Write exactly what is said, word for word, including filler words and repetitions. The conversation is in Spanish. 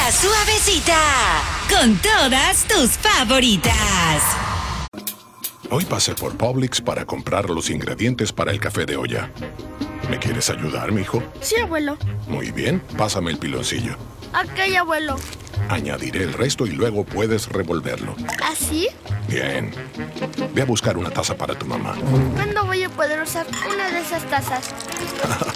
La Suavecita, con todas tus favoritas. Hoy pasé por Publix para comprar los ingredientes para el café de olla. ¿Me quieres ayudar, mijo? Sí, abuelo. Muy bien, pásame el piloncillo. Ok, abuelo. Añadiré el resto y luego puedes revolverlo. ¿Así? Bien. Ve a buscar una taza para tu mamá. ¿Cuándo voy a poder usar una de esas tazas?